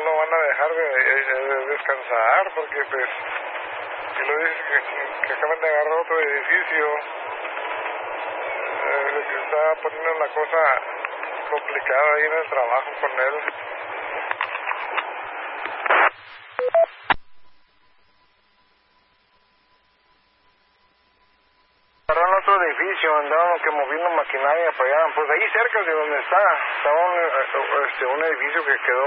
lo van a dejar de descansar, porque pues, y lo dice que acaban de agarrar otro edificio, que está poniendo la cosa complicada ahí en el trabajo con él. Agarraron otro edificio, andaban que moviendo maquinaria para allá, pues ahí cerca de donde está un edificio que quedó